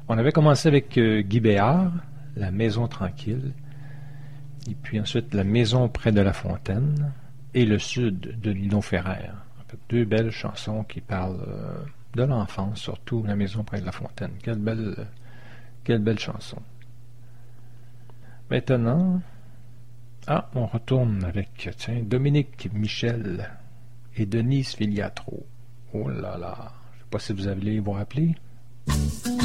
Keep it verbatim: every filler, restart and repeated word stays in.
On avait commencé avec euh, Guy Béard, La Maison Tranquille, et puis ensuite La Maison près de la Fontaine et Le Sud de Lino Ferrer. En fait, deux belles chansons qui parlent euh, de l'enfance, surtout La Maison près de la Fontaine. Quelle belle, euh, quelle belle chanson. Maintenant, ah, on retourne avec tiens, Dominique Michel et Denise Filiatro. Oh là là, je ne sais pas si vous allez vous rappeler.